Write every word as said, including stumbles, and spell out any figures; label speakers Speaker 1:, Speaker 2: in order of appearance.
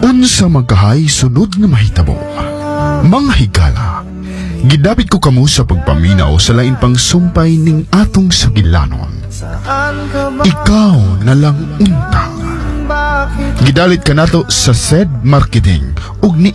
Speaker 1: Unsa magkahay sunod nga mahitabo. Mga higala, gidapit ko kamo sa pagpaminaw sa lain pang sumpay ning atong sagilanon. Ikaw na lang unta. Gidalit ka nato sa said marketing ug ni